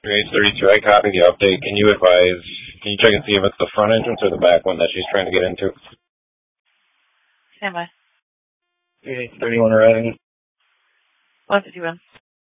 Race 32, I copied the update. Can you check and see if it's the front entrance or the back one that she's trying to get into? Stand by. 31 arriving. 151.